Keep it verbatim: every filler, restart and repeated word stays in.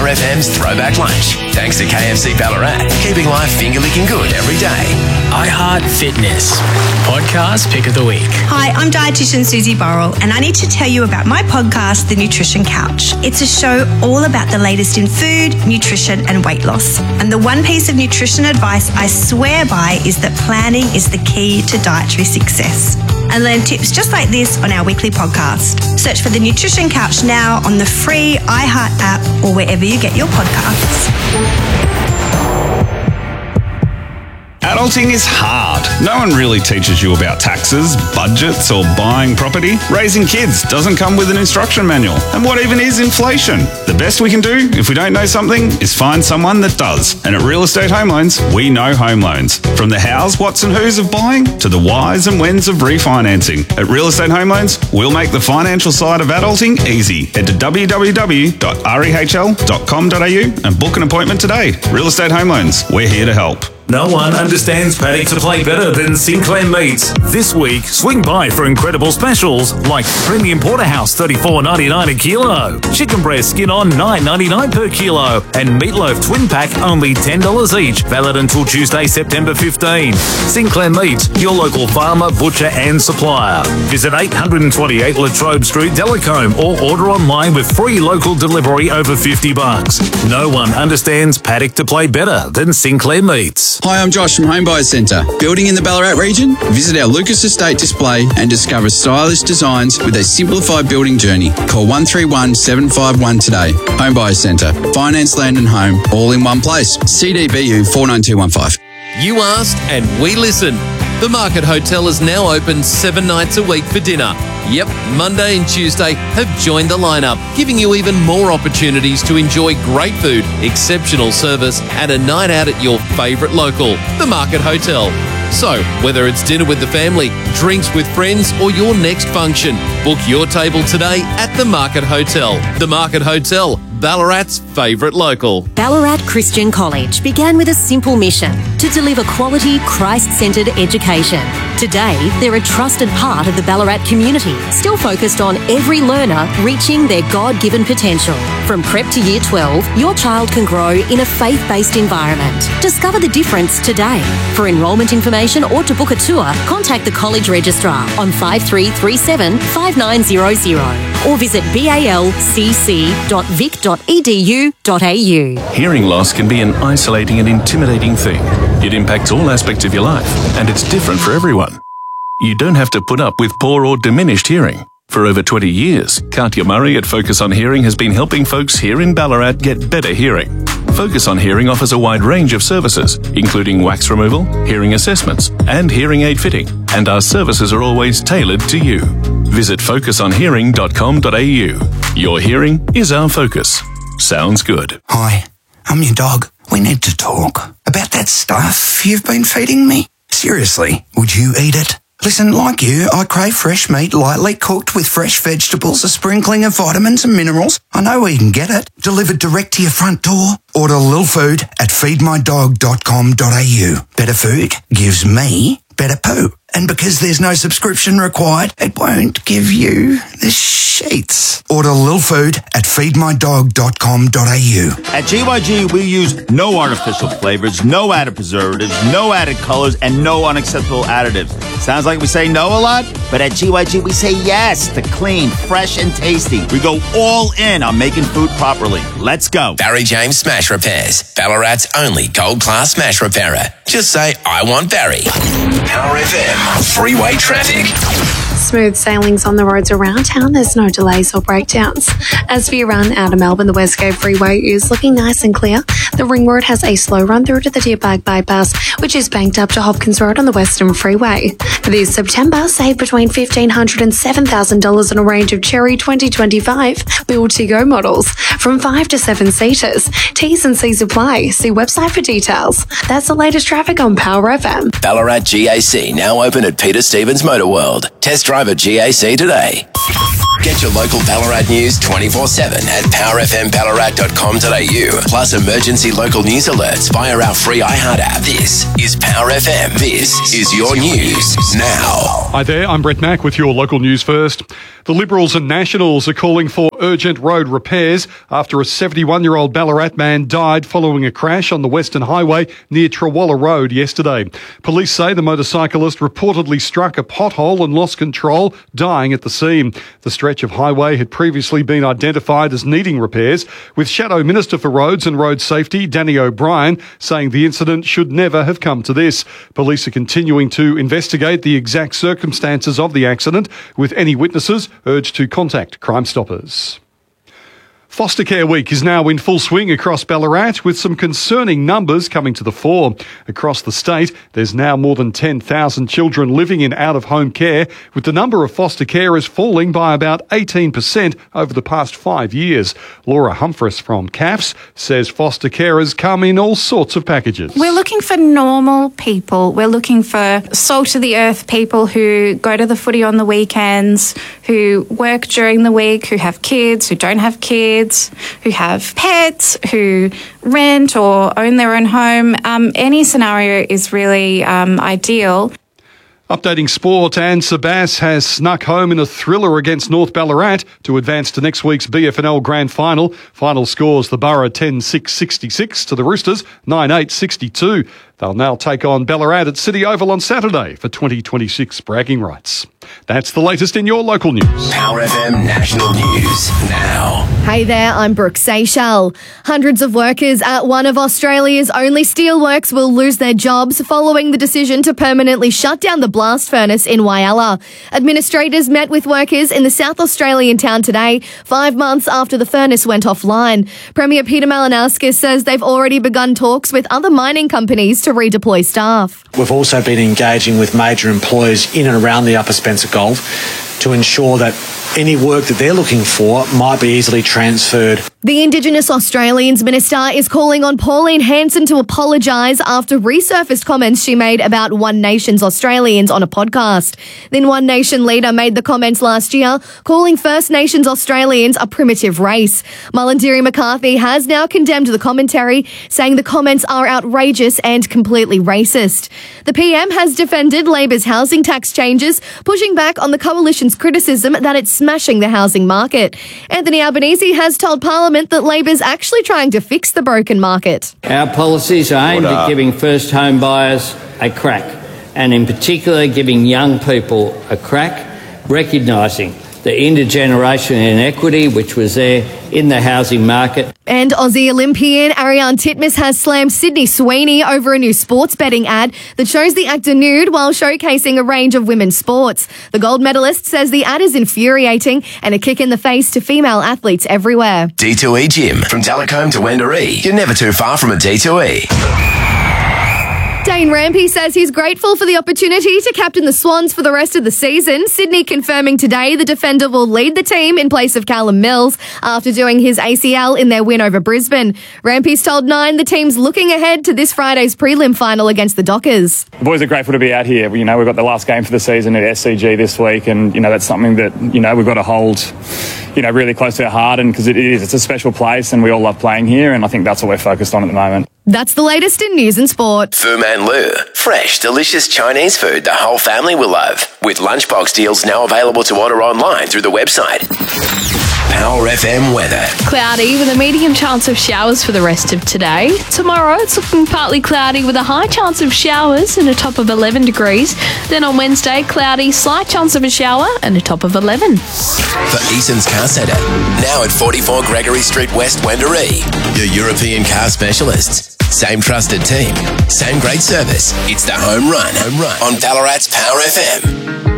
F M's Throwback Lunch. Thanks to K F C Ballarat, keeping life finger-licking good every day. iHeart Fitness, podcast pick of the week. Hi, I'm dietitian Susie Burrell, and I need to tell you about my podcast, The Nutrition Couch. It's a show all about the latest in food, nutrition, and weight loss. And the one piece of nutrition advice I swear by is that planning is the key to dietary success. And learn tips just like this on our weekly podcast. Search for The Nutrition Couch now on the free iHeart app or wherever you get your podcasts. Adulting is hard. No one really teaches you about taxes, budgets, or buying property. Raising kids doesn't come with an instruction manual. And what even is inflation? The best we can do, if we don't know something, is find someone that does. And at Real Estate Home Loans, we know home loans. From the hows, whats and whos of buying to the whys and whens of refinancing. At Real Estate Home Loans, we'll make the financial side of adulting easy. Head to w w w dot rehl dot com dot a u and book an appointment today. Real Estate Home Loans, we're here to help. No one understands paddock to play better than Sinclair Meats. This week, swing by for incredible specials like Premium Porterhouse thirty-four ninety-nine a kilo, chicken breast skin on nine ninety-nine per kilo, and meatloaf twin pack only ten dollars each, valid until Tuesday, September fifteenth. Sinclair Meats, your local farmer, butcher and supplier. Visit eight twenty-eight Latrobe Street, Delacombe, or order online with free local delivery over fifty bucks. No one understands paddock to play better than Sinclair Meats. Hi, I'm Josh from Home Buyers Centre. Building in the Ballarat region? Visit our Lucas Estate display and discover stylish designs with a simplified building journey. Call one three one, seven five one today. Home Buyers Centre. Finance, land and home, all in one place. C D B U four nine two one five. You asked and we listened. The Market Hotel is now open seven nights a week for dinner. Yep, Monday and Tuesday have joined the lineup, giving you even more opportunities to enjoy great food, exceptional service, and a night out at your favourite local, the Market Hotel. So, whether it's dinner with the family, drinks with friends, or your next function, book your table today at the Market Hotel. The Market Hotel, Ballarat's favourite local. Ballarat Christian College began with a simple mission to deliver quality, Christ-centred education. Today, they're a trusted part of the Ballarat community, still focused on every learner reaching their God-given potential. From prep to year twelve, your child can grow in a faith-based environment. Discover the difference today. For enrolment information or to book a tour, contact the College Registrar on five three three seven, five nine zero zero or visit balcc dot vic dot e d u dot a u. Hearing loss can be an isolating and intimidating thing. It impacts all aspects of your life, and it's different for everyone. You don't have to put up with poor or diminished hearing. For over twenty years, Katya Murray at Focus on Hearing has been helping folks here in Ballarat get better hearing. Focus on Hearing offers a wide range of services, including wax removal, hearing assessments, and hearing aid fitting, and our services are always tailored to you. Visit focus on hearing dot com dot a u. Your hearing is our focus. Sounds good. Hi, I'm your dog. We need to talk about that stuff you've been feeding me. Seriously, would you eat it? Listen, like you, I crave fresh meat lightly cooked with fresh vegetables, a sprinkling of vitamins and minerals. I know where you can get it. Delivered direct to your front door. Order Lil Food at feed my dog dot com dot a u. Better food gives me better poo. And because there's no subscription required, it won't give you the sheets. Order Lil Food at feed my dog dot com dot a u. At G Y G, we use no artificial flavors, no added preservatives, no added colors, and no unacceptable additives. Sounds like we say no a lot, but at G Y G, we say yes to clean, fresh, and tasty. We go all in on making food properly. Let's go. Barry James Smash Repairs, Ballarat's only gold-class smash repairer. Just say, I want Barry. Power F M, freeway traffic. Smooth sailings on the roads around town. There's no delays or breakdowns. As for your run out of Melbourne, the Westgate Freeway is looking nice and clear. The Ring Road has a slow run through to the Deer Park Bypass, which is banked up to Hopkins Road on the Western Freeway. This September, save between fifteen hundred dollars and seven thousand dollars on a range of Cherry twenty twenty-five build-to-go models from five to seven seaters. T's and C's apply. See website for details. That's the latest traffic on Power F M. Ballarat G A C now open at Peter Stevens Motor World. Test drive a G A C today. Get your local Ballarat news twenty-four seven at power f m ballarat dot com dot a u. Plus emergency local news alerts via our free iHeart app. This is Power F M. This is your news now. Hi there, I'm Brett Mack with your local news first. The Liberals and Nationals are calling for urgent road repairs after a seventy-one-year-old Ballarat man died following a crash on the Western Highway near Trawalla Road yesterday. Police say the motorcyclist reportedly struck a pothole and lost control, dying at the scene. The stretch of highway had previously been identified as needing repairs, with Shadow Minister for Roads and Road Safety, Danny O'Brien, saying the incident should never have come to this. Police are continuing to investigate the exact circumstances of the accident, with any witnesses urged to contact Crime Stoppers. Foster Care Week is now in full swing across Ballarat, with some concerning numbers coming to the fore. Across the state, there's now more than ten thousand children living in out-of-home care, with the number of foster carers falling by about eighteen percent over the past five years. Laura Humphreys from C A F S says foster carers come in all sorts of packages. We're looking for normal people. We're looking for salt-of-the-earth people who go to the footy on the weekends, who work during the week, who have kids, who don't have kids, who have pets, who rent or own their own home. Um, any scenario is really um, ideal. Updating sport, Anne Sabas has snuck home in a thriller against North Ballarat to advance to next week's B F N L Grand Final. Final scores the Borough ten six sixty-six to the Roosters nine eight sixty-two. They'll now take on Ballarat at City Oval on Saturday for twenty twenty-six bragging rights. That's the latest in your local news. Power F M National News now. Hey there, I'm Brooke Seychelles. Hundreds of workers at one of Australia's only steelworks will lose their jobs following the decision to permanently shut down the blast furnace in Whyalla. Administrators met with workers in the South Australian town today, five months after the furnace went offline. Premier Peter Malinauskas says they've already begun talks with other mining companies to redeploy staff. We've also been engaging with major employers in and around the Upper Spencer Gulf to ensure that any work that they're looking for might be easily transferred. The Indigenous Australians Minister is calling on Pauline Hanson to apologise after resurfaced comments she made about One Nation's Australians on a podcast. Then One Nation leader made the comments last year, calling First Nations Australians a primitive race. Mullindiri McCarthy has now condemned the commentary, saying the comments are outrageous and completely racist. The P M has defended Labor's housing tax changes, pushing back on the Coalition's criticism that it's smashing the housing market. Anthony Albanese has told Parliament that Labor's actually trying to fix the broken market. Our policies are aimed at giving first home buyers a crack, and in particular giving young people a crack, recognising the intergenerational inequity which was there in the housing market. And Aussie Olympian Ariane Titmus has slammed Sydney Sweeney over a new sports betting ad that shows the actor nude while showcasing a range of women's sports. The gold medalist says the ad is infuriating and a kick in the face to female athletes everywhere. D two E Gym. From Telecombe to Wendouree. You're never too far from a D two E. Dane Rampey says he's grateful for the opportunity to captain the Swans for the rest of the season. Sydney confirming today the defender will lead the team in place of Callum Mills after doing his A C L in their win over Brisbane. Rampey's told Nine the team's looking ahead to this Friday's prelim final against the Dockers. The boys are grateful to be out here. You know, we've got the last game for the season at S C G this week, and, you know, that's something that, you know, we've got to hold, you know, really close to our heart, and because it is, it's a special place and we all love playing here, and I think that's what we're focused on at the moment. That's the latest in news and sport. Fu Man Lu. Fresh, delicious Chinese food the whole family will love. With lunchbox deals now available to order online through the website. Power F M weather. Cloudy with a medium chance of showers for the rest of today. Tomorrow it's looking partly cloudy with a high chance of showers and a top of eleven degrees. Then on Wednesday, cloudy, slight chance of a shower and a top of eleven. For Eason's Car Centre. Now at forty-four Gregory Street West, Wendouree. Your European car specialists. Same trusted team. Same great service. It's the home run. Home run on Ballarat's Power F M.